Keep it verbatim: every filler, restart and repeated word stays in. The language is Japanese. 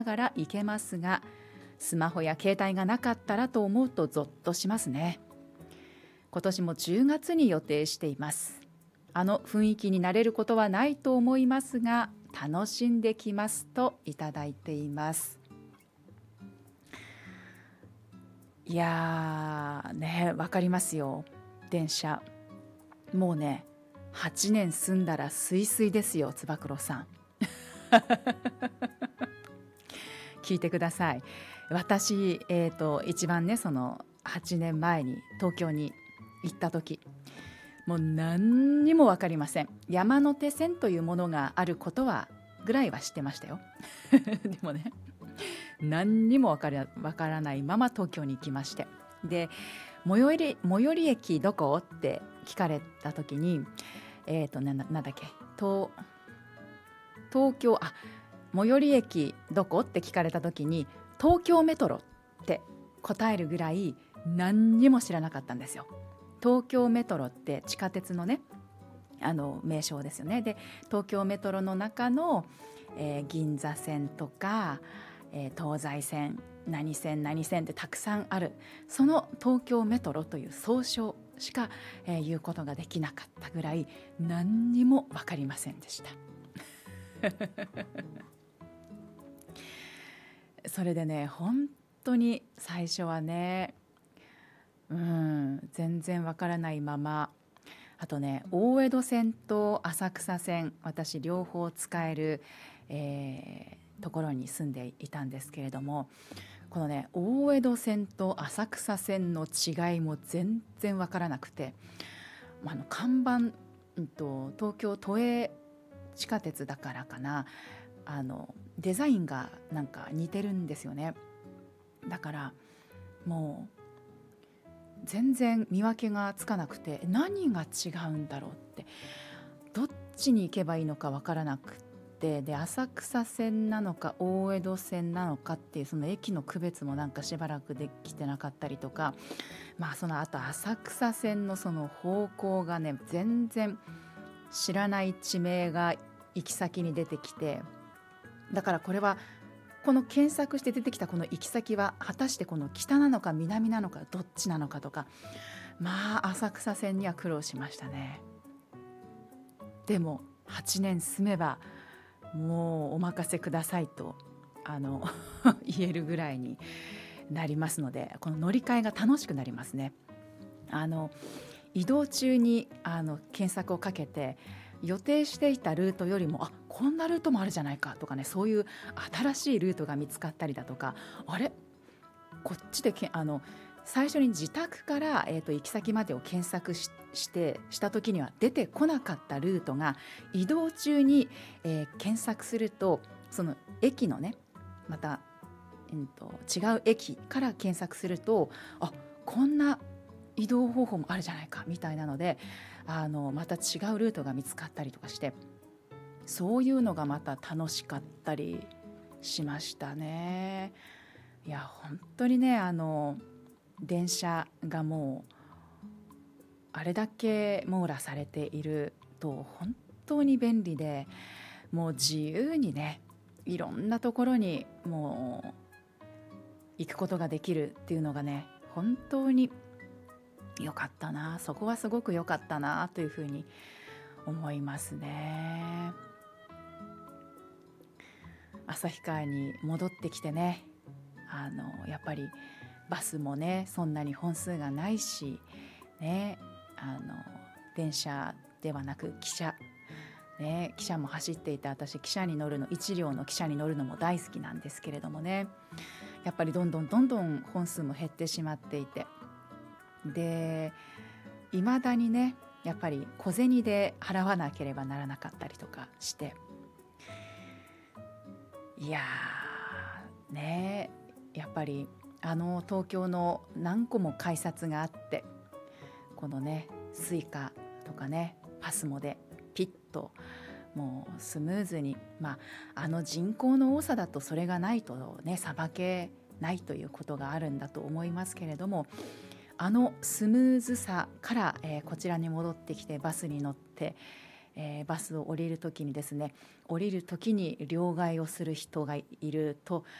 がら行けますが、スマホや携帯がなかったらと思うとゾッとしますね。今年もじゅうがつに予定しています。あの雰囲気になれることはないと思いますが、楽しんできますといただいています。いやーね、わかりますよ。電車もうねはちねん住んだらスイスイですよ。つば九郎さん聞いてください。私、えーと、一番ねそのはちねんまえに東京に行った時、もう何にも分かりません。山手線というものがあることはぐらいは知ってましたよでもね何にも分から分からないまま東京に行きまして、で最寄り最寄り駅どこって聞かれた時に、えーとななんだっけ東東京あ最寄り駅どこって聞かれた時に東京メトロって答えるぐらい何にも知らなかったんですよ。東京メトロって地下鉄のねあの名称ですよね。で東京メトロの中の、えー、銀座線とか、えー、東西線何線何線ってたくさんある、その東京メトロという総称しか、えー、言うことができなかったぐらい何にも分かりませんでしたそれでね本当に最初はねうん全然わからないまま、あとね大江戸線と浅草線私両方使える、えー、ところに住んでいたんですけれども、このね大江戸線と浅草線の違いも全然わからなくて、あの看板、うんと、東京都営地下鉄だからかな、あのデザインがなんか似てるんですよね。だからもう全然見分けがつかなくて、何が違うんだろうって、どっちに行けばいいのかわからなくて、で浅草線なのか大江戸線なのかっていうその駅の区別もなんかしばらくできてなかったりとか、まあそのあと浅草線のその方向がね全然知らない地名が行き先に出てきて、だからこれはこの検索して出てきたこの行き先は果たしてこの北なのか南なのかどっちなのかとか、まあ浅草線には苦労しましたね。でもはちねん住めばもうお任せくださいとあの言えるぐらいになりますので、この乗り換えが楽しくなりますね。あの移動中にあの検索をかけて予定していたルートよりもあこんなルートもあるじゃないかとかね、そういう新しいルートが見つかったりだとか、あれこっちでけあの最初に自宅から、えーと、行き先までを検索 し, してした時には出てこなかったルートが移動中に、えー、検索するとその駅のねまた、えーと、違う駅から検索するとあこんな移動方法もあるじゃないかみたいなので、あのまた違うルートが見つかったりとかして、そういうのがまた楽しかったりしましたね。いや本当にねあの電車がもうあれだけ網羅されていると本当に便利で、もう自由にねいろんなところにもう行くことができるっていうのがね本当に良かったな、そこはすごく良かったなというふうに思いますね。旭川に戻ってきてね、あのやっぱりバスもねそんなに本数がないし、ね、あの電車ではなく汽車、ね、汽車も走っていて、私汽車に乗るの一両の汽車に乗るのも大好きなんですけれどもね、やっぱりどんどんどんどん本数も減ってしまっていて、でいまだにねやっぱり小銭で払わなければならなかったりとかして、いやーねやっぱりあの東京の何個も改札があって、このねスイカとかねパスモでピッともうスムーズに、まあ、あの人口の多さだとそれがないとねさばけないということがあるんだと思いますけれども、あのスムーズさから、えー、こちらに戻ってきてバスに乗って、 えーバスを降りる時にですね降りる時に両替をする人がいると